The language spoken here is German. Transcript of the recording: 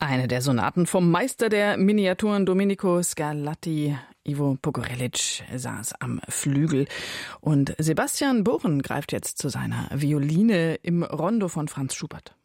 Eine der Sonaten vom Meister der Miniaturen Domenico Scarlatti. Ivo Pogorelic saß am Flügel. Und Sebastian Bohren greift jetzt zu seiner Violine im Rondo von Franz Schubert.